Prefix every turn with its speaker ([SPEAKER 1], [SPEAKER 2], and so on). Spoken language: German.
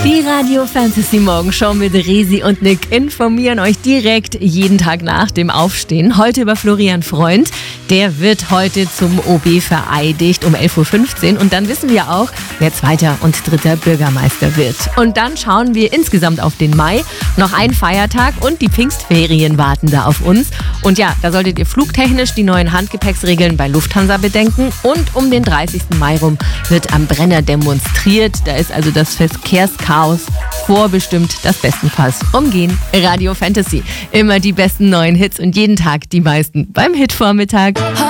[SPEAKER 1] Die Radio Fantasy Morgenshow mit Resi und Nick informieren euch direkt jeden Tag nach dem Aufstehen. Heute über Florian Freund. Der wird heute zum OB vereidigt um 11.15 Uhr. Und dann wissen wir auch, wer zweiter und dritter Bürgermeister wird. Und dann schauen wir insgesamt auf den Mai. Noch ein Feiertag und die Pfingstferien warten da auf uns. Und ja, da solltet ihr flugtechnisch die neuen Handgepäcksregeln bei Lufthansa bedenken. Und um den 30. Mai rum wird am Brenner demonstriert. Da ist also das Verkehrschaos vorbestimmt, das bestenfalls umgehen. Radio Fantasy, immer die besten neuen Hits und jeden Tag die meisten beim Hitvormittag.